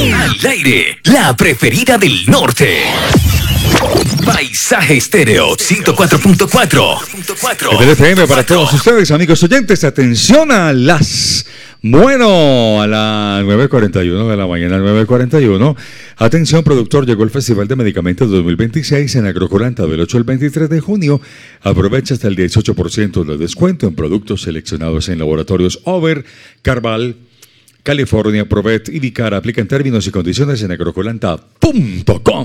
Al aire, la preferida del norte. Paisaje Estéreo 104.4. El FM para todos ustedes, amigos oyentes. Atención a las 9:41 de la mañana, 9:41. Atención, productor, llegó el Festival de Medicamentos 2026 en Agrocolanta del 8 al 23 de junio. Aprovecha hasta el 18% de descuento en productos seleccionados en laboratorios Over, Carval, California, Provet y Vicara. Aplican términos y condiciones en agrocolanta.com.